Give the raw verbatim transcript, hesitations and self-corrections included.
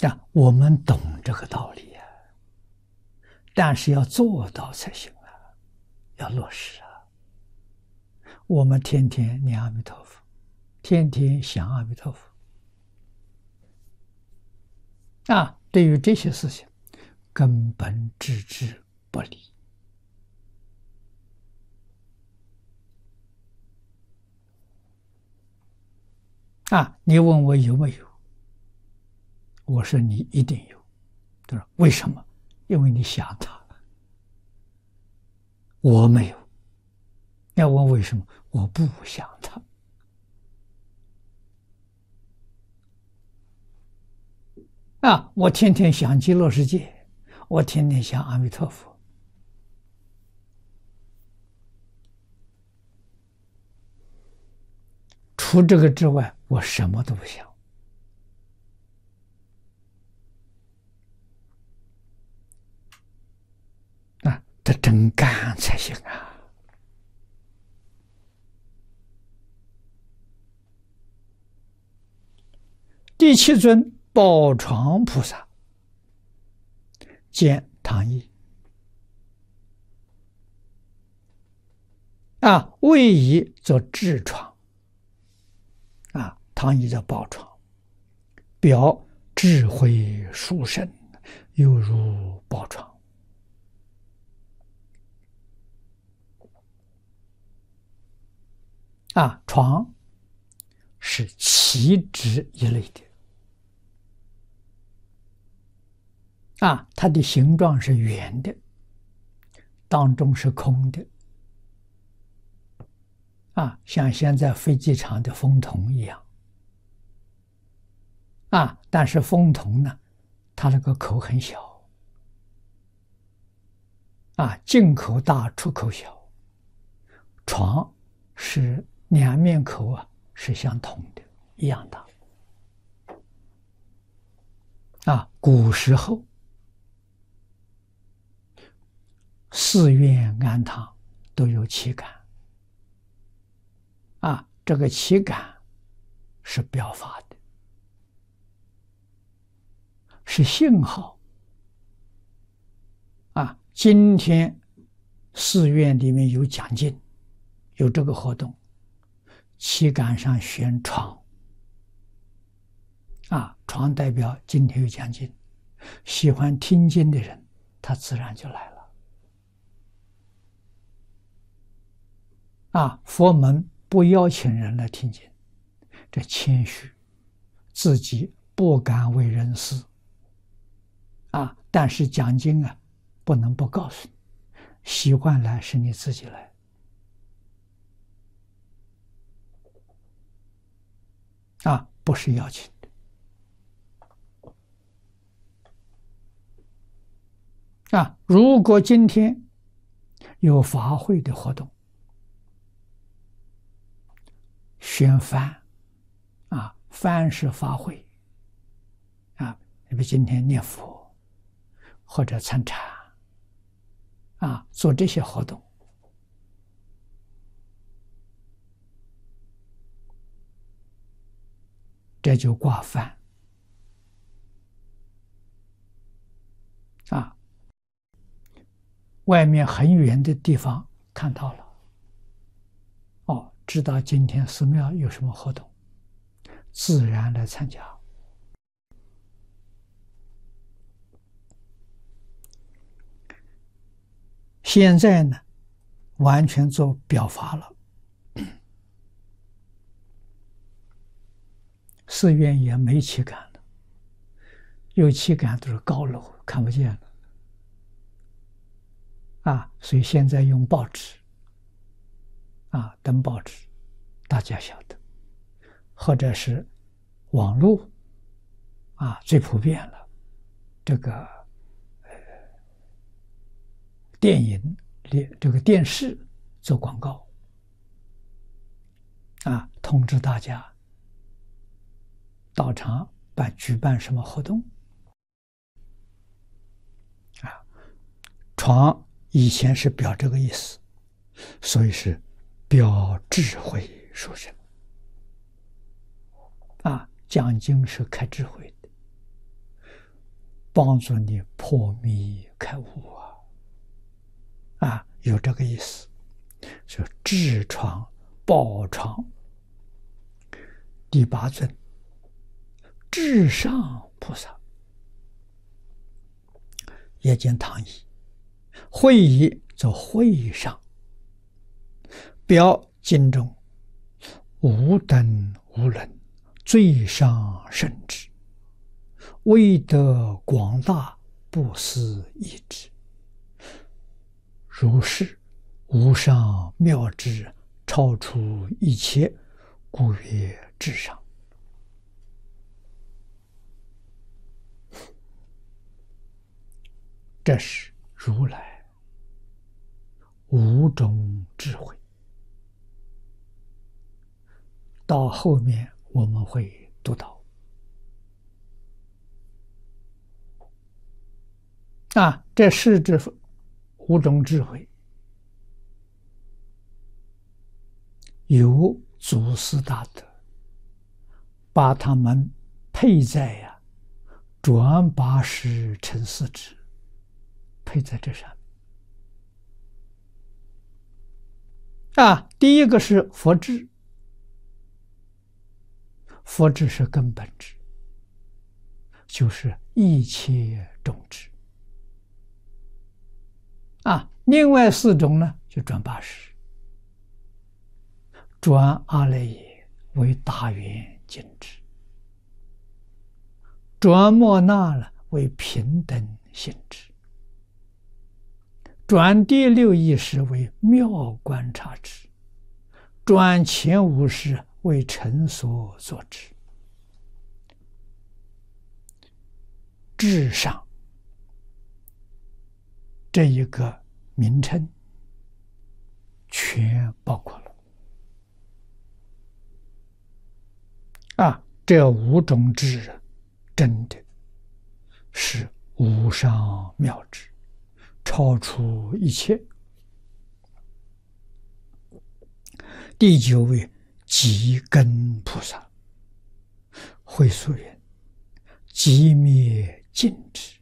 啊，我们懂这个道理呀、啊，但是要做到才行啊，要落实啊。我们天天念阿弥陀佛，天天想阿弥陀佛，啊，对于这些事情，根本置之不理。啊，你问我有没有？我说你一定有。他说为什么？因为你想他，我没有。要问为什么？我不想他。啊，我天天想极乐世界，我天天想阿弥陀佛。除这个之外，我什么都不想。啊，这真干才行啊！第七尊宝床菩萨见唐译啊，位移作智床啊，唐译叫宝床，表智慧殊胜，犹如宝床啊。床是旗帜一类的啊，它的形状是圆的，当中是空的啊，像现在飞机场的风筒一样啊，但是风筒呢，它那个口很小啊，进口大，出口小。床是两面口啊，是相同的，一样大啊。古时候寺院庵堂都有旗杆啊，这个旗杆是表法的，是信号啊。今天寺院里面有讲经，有这个活动，旗杆上悬床啊，床代表今天有讲经，喜欢听经的人，他自然就来了。啊，佛门不邀请人来听经，这谦虚，自己不敢为人师啊。但是讲经啊，不能不告诉你，喜欢来是你自己来啊，不是邀请的啊。如果今天有法会的活动，宣幡啊，幡是法会啊，你比今天念佛或者参禅啊，做这些活动，这就挂幡啊。外面很远的地方看到了，哦，知道今天寺庙有什么活动，自然来参加。现在呢，完全做表法了，寺院也没旗杆了，有旗杆都是高楼，看不见了啊。所以现在用报纸啊，登报纸，大家晓得，或者是网络啊，最普遍了。这个呃，电影、这个电视做广告啊，通知大家到场办举办什么活动啊。床以前是表这个意思，所以是表智慧殊胜啊。讲经是开智慧的， 帮助你破迷开悟啊！啊，有这个意思，说智创、报创第八尊至上菩萨，也见唐译，会译则会上，表经中无等无伦，最上圣智，威德广大，不思议之。如是无上妙智，超出一切，故曰至上。这是如来五种智慧。到后面我们会读到啊，这是这五种智慧有祖师大德把它们配在呀、啊、转八十成四智，配在这上啊。第一个是佛智，佛智是根本智，就是一切种智啊。另外四种呢，就转八十，转阿赖耶为大圆净智，转莫那了为平等性智，转第六意识为妙观察智，转前五识为成所作智。至上这一个名称全包括了啊！这五种智真的是无上妙智，超出一切。第九位极根菩萨，会所云：寂灭尽智，